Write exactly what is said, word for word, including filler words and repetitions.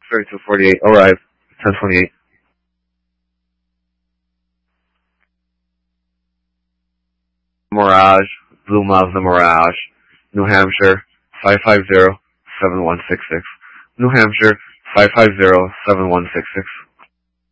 thirty-two forty-eight, arrive, ten twenty-eight. Mirage, Blue Mazda Mirage, New Hampshire, five five zero seven one six six. New Hampshire, five five zero seven one six six.